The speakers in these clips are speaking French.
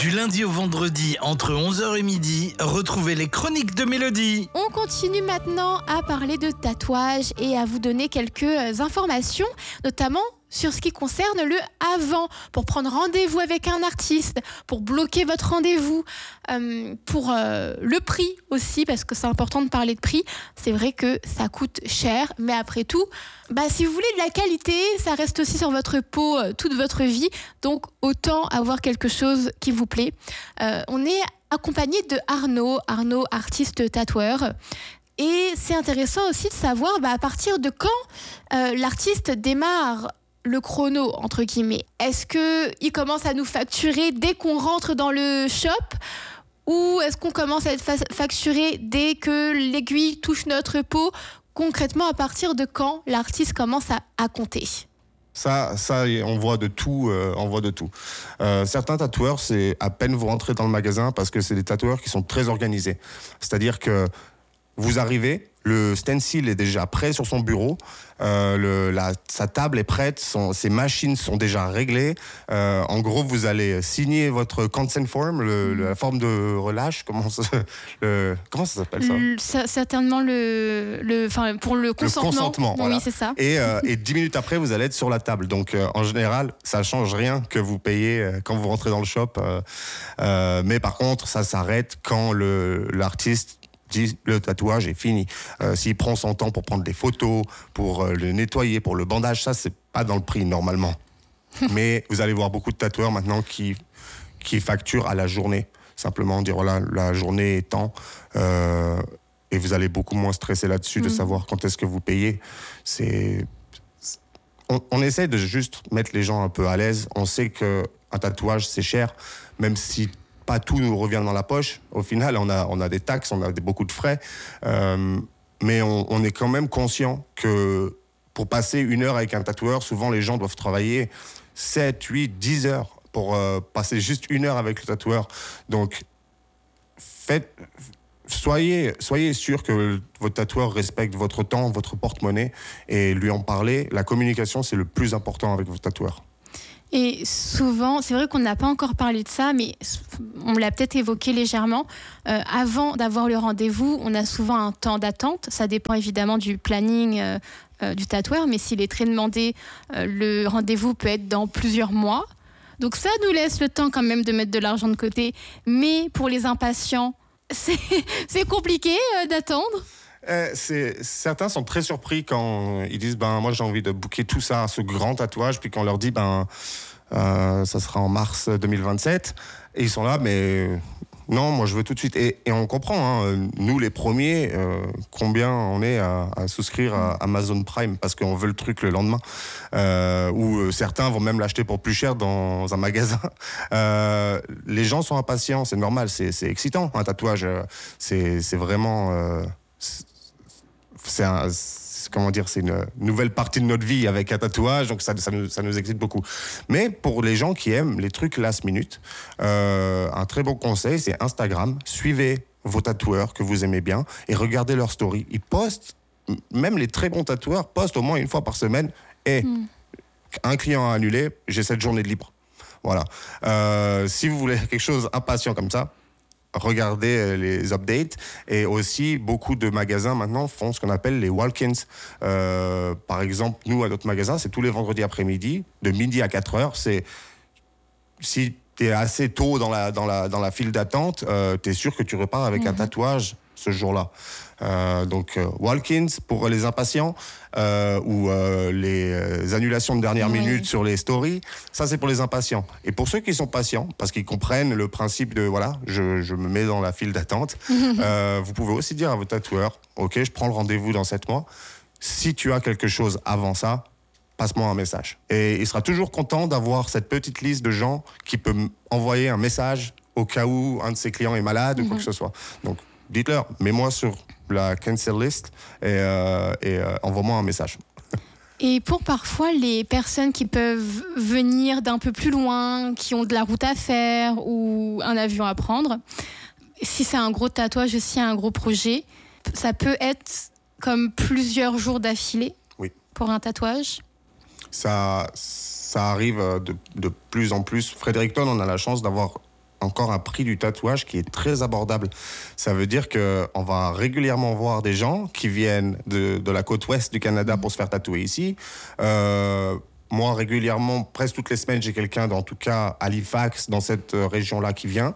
Du lundi au vendredi, entre 11h et midi, retrouvez les chroniques de Mélodie. On continue maintenant à parler de tatouage et à vous donner quelques informations, notamment sur ce qui concerne le avant, pour prendre rendez-vous avec un artiste, pour bloquer votre rendez-vous, pour le prix aussi, parce que c'est important de parler de prix. C'est vrai que ça coûte cher, mais après tout, si vous voulez de la qualité, ça reste aussi sur votre peau toute votre vie, donc autant avoir quelque chose qui vous plaît. On est accompagné de Arnaud, artiste tatoueur. Et c'est intéressant aussi de savoir à partir de quand l'artiste démarre le chrono, entre guillemets. Est-ce qu'il commence à nous facturer dès qu'on rentre dans le shop, ou est-ce qu'on commence à être facturé dès que l'aiguille touche notre peau? Concrètement, à partir de quand l'artiste commence à compter? Ça, on voit de tout. Certains tatoueurs, c'est à peine vous rentrez dans le magasin, parce que c'est des tatoueurs qui sont très organisés. C'est-à-dire que vous arrivez, le stencil est déjà prêt sur son bureau, sa table est prête, ses machines sont déjà réglées. En gros, vous allez signer votre consent form, la forme de relâche. Comment ça s'appelle ça? Certainement pour le consentement. Le consentement, voilà. Oui, c'est ça. Et 10 minutes après, vous allez être sur la table. Donc, en général, ça ne change rien que vous payez quand vous rentrez dans le shop. Mais par contre, ça s'arrête quand l'artiste dit le tatouage est fini. S'il prend son temps pour prendre des photos, pour le nettoyer, pour le bandage, ça, c'est pas dans le prix normalement. Mais vous allez voir beaucoup de tatoueurs maintenant qui facturent à la journée. Simplement dire, voilà, la journée est temps. Et vous allez beaucoup moins stresser là-dessus de savoir quand est-ce que vous payez. On essaie de juste mettre les gens un peu à l'aise. On sait qu'un tatouage, c'est cher, même si pas tout nous revient dans la poche. Au final, on a des taxes, on a beaucoup de frais. Mais on est quand même conscient que pour passer 1 heure avec un tatoueur, souvent les gens doivent travailler 7, 8, 10 heures pour passer juste 1 heure avec le tatoueur. Donc, soyez sûr que votre tatoueur respecte votre temps, votre porte-monnaie, et lui en parler. La communication, c'est le plus important avec votre tatoueur. Et souvent, c'est vrai qu'on n'a pas encore parlé de ça, mais on l'a peut-être évoqué légèrement. Avant d'avoir le rendez-vous, on a souvent un temps d'attente. Ça dépend évidemment du planning du tatoueur, mais s'il est très demandé, le rendez-vous peut être dans plusieurs mois. Donc ça nous laisse le temps quand même de mettre de l'argent de côté. Mais pour les impatients, c'est compliqué d'attendre. Certains sont très surpris quand ils disent moi j'ai envie de booker tout ça, ce grand tatouage, puis qu'on leur dit ça sera en mars 2027, et ils sont là, mais non, moi je veux tout de suite. Et on comprend, nous les premiers, combien on est à souscrire à Amazon Prime parce qu'on veut le truc le lendemain, ou certains vont même l'acheter pour plus cher dans un magasin. Les gens sont impatients, c'est normal, c'est excitant un tatouage, c'est vraiment c'est une nouvelle partie de notre vie avec un tatouage, donc ça nous excite beaucoup. Mais pour les gens qui aiment les trucs last minute, un très bon conseil, c'est Instagram. Suivez vos tatoueurs que vous aimez bien et regardez leurs stories. Ils postent, même les très bons tatoueurs postent au moins 1 fois par semaine. Et un client a annulé, j'ai cette journée de libre. Voilà. Si vous voulez quelque chose impatient comme ça, regardez les updates. Et aussi, beaucoup de magasins maintenant font ce qu'on appelle les walk-ins. Par exemple, nous, à notre magasin, c'est tous les vendredis après-midi, de midi à 4h. Si tu es assez tôt dans la file d'attente, tu es sûr que tu repars avec un tatouage ce jour-là. Donc, walk-ins pour les impatients, ou les annulations de dernière minute sur les stories, ça c'est pour les impatients. Et pour ceux qui sont patients, parce qu'ils comprennent le principe de voilà, je me mets dans la file d'attente, vous pouvez aussi dire à votre tatoueur, ok, je prends le rendez-vous dans 7 mois, si tu as quelque chose avant ça, passe-moi un message. Et il sera toujours content d'avoir cette petite liste de gens qui peut envoyer un message au cas où un de ses clients est malade ou quoi que ce soit. Donc, dites-leur, mets-moi sur la cancel list et envoie-moi un message. Et pour parfois les personnes qui peuvent venir d'un peu plus loin, qui ont de la route à faire ou un avion à prendre, si c'est un gros tatouage aussi, un gros projet, ça peut être comme plusieurs jours d'affilée pour un tatouage. Ça arrive de plus en plus. Fredericton, on a la chance d'avoir encore un prix du tatouage qui est très abordable. Ça veut dire qu'on va régulièrement voir des gens qui viennent de la côte ouest du Canada pour se faire tatouer ici. Moi, régulièrement, presque toutes les semaines, j'ai quelqu'un, en tout cas Halifax, dans cette région-là qui vient.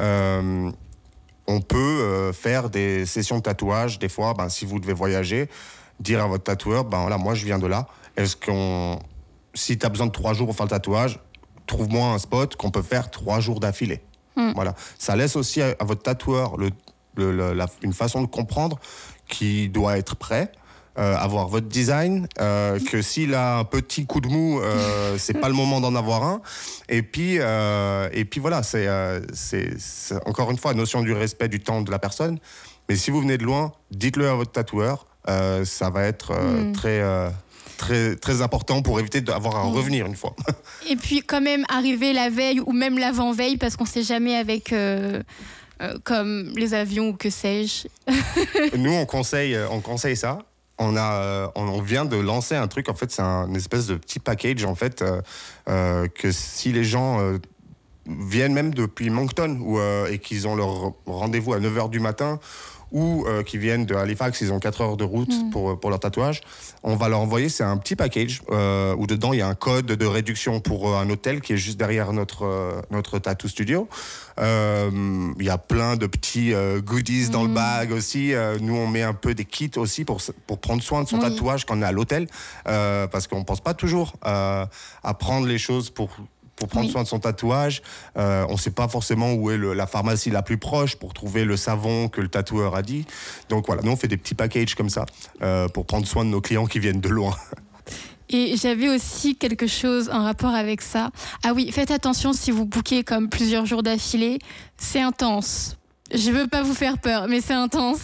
On peut faire des sessions de tatouage. Des fois, si vous devez voyager, dire à votre tatoueur, voilà, moi je viens de là. Si tu as besoin de 3 jours pour faire le tatouage, trouve-moi un spot qu'on peut faire 3 jours d'affilée. Voilà. Ça laisse aussi à votre tatoueur une façon de comprendre qu'il doit être prêt, avoir votre design, que s'il a un petit coup de mou, c'est pas le moment d'en avoir un. Et puis voilà, c'est encore une fois la notion du respect du temps de la personne. Mais si vous venez de loin, dites-le à votre tatoueur. Ça va être très, très important pour éviter d'avoir à revenir une fois. Et puis quand même arriver la veille ou même l'avant-veille, parce qu'on ne sait jamais avec comme les avions ou que sais-je. Nous, on conseille ça. On vient de lancer un truc, en fait, c'est un espèce de petit package, en fait, que si les gens viennent même depuis Moncton et qu'ils ont leur rendez-vous à 9h du matin, ou qui viennent de Halifax, ils ont 4 heures de route pour leur tatouage, on va leur envoyer, c'est un petit package où dedans il y a un code de réduction pour un hôtel qui est juste derrière notre tattoo studio. Il y a plein de petits goodies dans le bag aussi. Nous on met un peu des kits aussi pour prendre soin de son tatouage quand on est à l'hôtel, parce qu'on pense pas toujours à prendre les choses pour prendre soin de son tatouage. On ne sait pas forcément où est la pharmacie la plus proche pour trouver le savon que le tatoueur a dit. Donc voilà, nous on fait des petits packages comme ça pour prendre soin de nos clients qui viennent de loin. Et j'avais aussi quelque chose en rapport avec ça. Ah oui, faites attention si vous bookez comme plusieurs jours d'affilée, c'est intense. Je veux pas vous faire peur, mais c'est intense.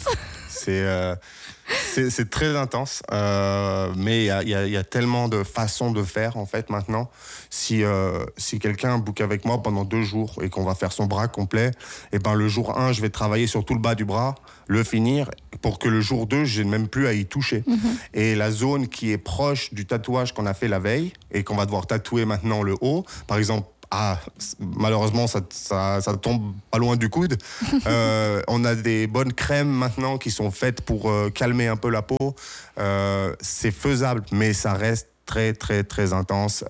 C'est très intense, mais il y a tellement de façons de faire en fait maintenant. Si quelqu'un book avec moi pendant 2 jours et qu'on va faire son bras complet, et le jour 1, je vais travailler sur tout le bas du bras, le finir, pour que le jour 2, je n'ai même plus à y toucher. Et la zone qui est proche du tatouage qu'on a fait la veille et qu'on va devoir tatouer maintenant le haut, par exemple, malheureusement, ça tombe pas loin du coude. On a des bonnes crèmes maintenant qui sont faites pour calmer un peu la peau. C'est faisable, mais ça reste très, très, très intense.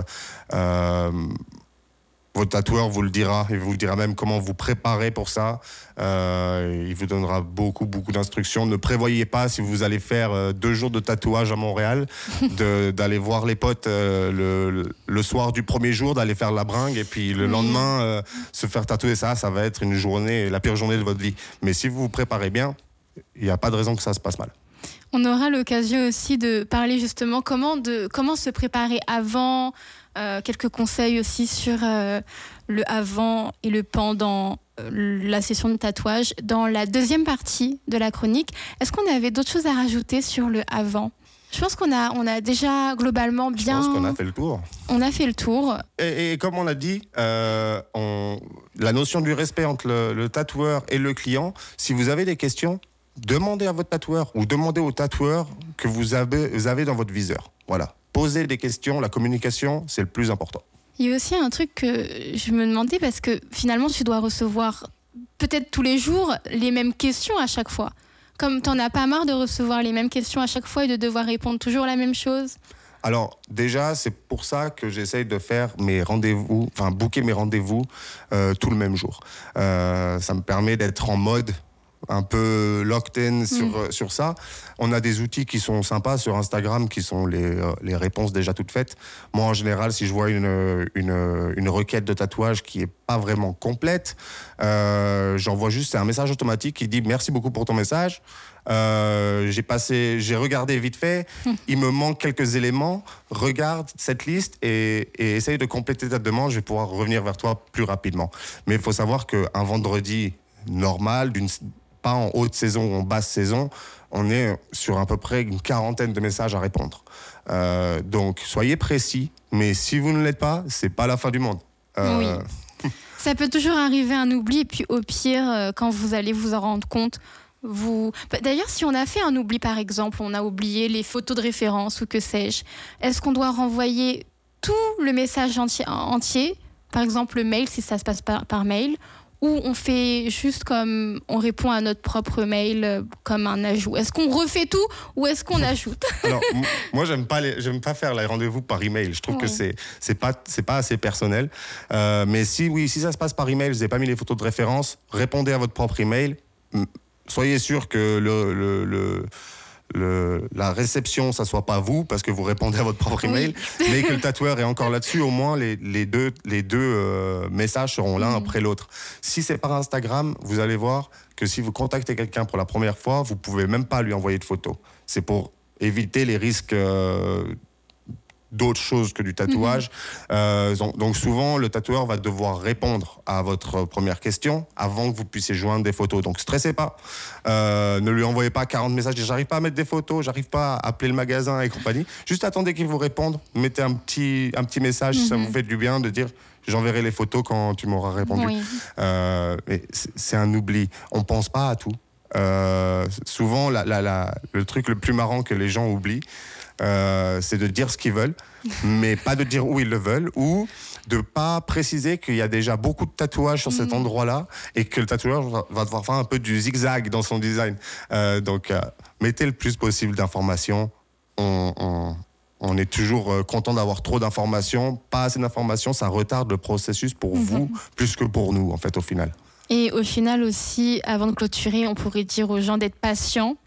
Votre tatoueur vous le dira. Il vous dira même comment vous préparer pour ça. Il vous donnera beaucoup, beaucoup d'instructions. Ne prévoyez pas, si vous allez faire 2 jours de tatouage à Montréal, d'aller voir les potes le soir du premier jour, d'aller faire la bringue et puis le lendemain, se faire tatouer ça va être une journée, la pire journée de votre vie. Mais si vous vous préparez bien, il n'y a pas de raison que ça se passe mal. On aura l'occasion aussi de parler justement comment se préparer avant, quelques conseils aussi sur le avant et le pendant la session de tatouage. Dans la deuxième partie de la chronique, est-ce qu'on avait d'autres choses à rajouter sur le avant ? Je pense qu'on a déjà globalement bien... Je pense qu'on a fait le tour. On a fait le tour. Et comme on a dit, la notion du respect entre le tatoueur et le client, si vous avez des questions, demandez à votre tatoueur ou demandez au tatoueur que vous avez dans votre viseur. Voilà. Posez des questions, la communication, c'est le plus important. Il y a aussi un truc que je me demandais, parce que finalement, tu dois recevoir peut-être tous les jours les mêmes questions à chaque fois. Comme t'en as pas marre de recevoir les mêmes questions à chaque fois et de devoir répondre toujours la même chose ? Alors déjà, c'est pour ça que j'essaye de faire mes rendez-vous, booker mes rendez-vous tout le même jour. Ça me permet d'être en mode un peu locked in sur ça. On a des outils qui sont sympas sur Instagram, qui sont les réponses déjà toutes faites. Moi, en général, si je vois une requête de tatouage qui est pas vraiment complète, j'envoie juste un message automatique qui dit « Merci beaucoup pour ton message. J'ai regardé vite fait. Il me manque quelques éléments. Regarde cette liste et essaye de compléter ta demande. Je vais pouvoir revenir vers toi plus rapidement. » Mais il faut savoir qu'un vendredi normal, pas en haute saison ou en basse saison, on est sur à peu près une 40aine de messages à répondre. Donc, soyez précis, mais si vous ne l'êtes pas, c'est pas la fin du monde. Oui. Ça peut toujours arriver un oubli, et puis au pire, quand vous allez vous en rendre compte, D'ailleurs, si on a fait un oubli, par exemple, on a oublié les photos de référence ou que sais-je, est-ce qu'on doit renvoyer tout le message entier par exemple le mail, si ça se passe par mail, ou on fait juste comme on répond à notre propre mail comme un ajout. Est-ce qu'on refait tout ou est-ce qu'on ajoute? Alors, moi, j'aime pas faire les rendez-vous par email. Je trouve que c'est pas assez personnel. Mais si ça se passe par email, vous n'avez pas mis les photos de référence, répondez à votre propre email. Soyez sûr que la réception, ça soit pas vous, parce que vous répondez à votre propre email, mais que le tatoueur est encore là-dessus. Au moins, les deux messages seront l'un après l'autre. Si c'est par Instagram, vous allez voir que si vous contactez quelqu'un pour la première fois, vous pouvez même pas lui envoyer de photos. C'est pour éviter les risques d'autres choses que du tatouage. Donc souvent, le tatoueur va devoir répondre à votre première question avant que vous puissiez joindre des photos. Donc stressez pas. Ne lui envoyez pas 40 messages. J'arrive pas à mettre des photos, j'arrive pas à appeler le magasin et compagnie. Juste attendez qu'il vous réponde. Mettez un petit message si ça vous fait du bien de dire j'enverrai les photos quand tu m'auras répondu. Mais c'est un oubli. On pense pas à tout. Souvent, le truc le plus marrant que les gens oublient, c'est de dire ce qu'ils veulent, mais pas de dire où ils le veulent, ou de pas préciser qu'il y a déjà beaucoup de tatouages sur cet endroit-là et que le tatoueur va devoir faire un peu du zigzag dans son design. Donc, mettez le plus possible d'informations. On est toujours content d'avoir trop d'informations. Pas assez d'informations, ça retarde le processus pour vous plus que pour nous, en fait, au final. Et au final aussi, avant de clôturer, on pourrait dire aux gens d'être patients.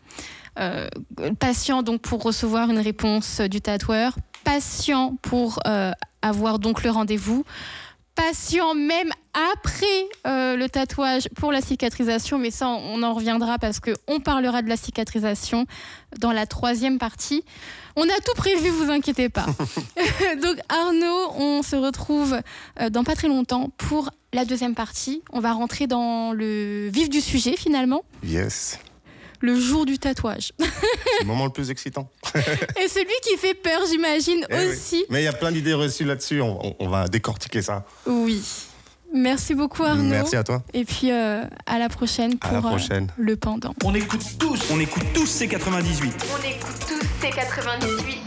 Patient donc pour recevoir une réponse du tatoueur, patient pour avoir donc le rendez-vous, patient même après le tatouage pour la cicatrisation, mais ça on en reviendra parce qu'on parlera de la cicatrisation dans la 3e partie. On a tout prévu, vous inquiétez pas. Donc Arnaud, on se retrouve dans pas très longtemps pour la 2e partie. On va rentrer dans le vif du sujet finalement. Yes. Le jour du tatouage. C'est le moment le plus excitant. Et celui qui fait peur, j'imagine, aussi. Oui. Mais il y a plein d'idées reçues là-dessus. On va décortiquer ça. Oui. Merci beaucoup, Arnaud. Merci à toi. Et puis, à la prochaine pour le pendant. On écoute tous ces 98. On écoute tous ces 98.